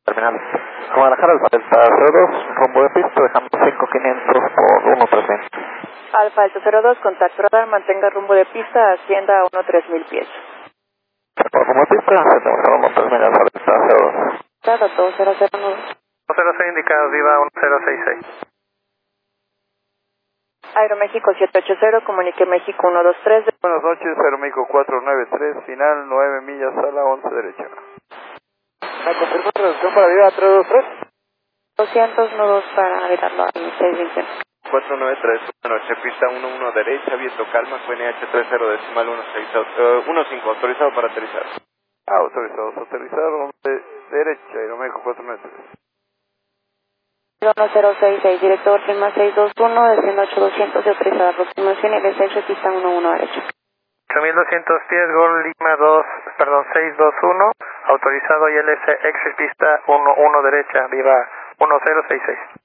Terminal. Guadalajara, Delta 02, rumbo de pista, dejamos 5500 por 130. Alfa Alto 02, contacto radar, mantenga rumbo de pista, ascienda a 3000 pies. Por rumbo de pista, hacemos rumbo 3000 a Delta 02. Dado 2009. 106 indicado, viva 1066. Aeroméxico 780, comunique México 123. Buenas noches, Aeroméxico 493, final 9 millas a la 11 derecha. ¿Me confirma reducción para Viva 323? 200 nudos para evitarlo al 621. 493, buenas noches, pista 11 derecha, viento calma, QNH 30 decimal 15, autorizado para aterrizar. Autorizados, aterrizar, derecha, Aeroméxico 493. 1066, director Lima 621, desciendo 8200 de autorizada aproximación y descenso pista 11 derecha. 8210, Gol Lima 621, autorizado ILS exit pista 11 derecha, viva 1066.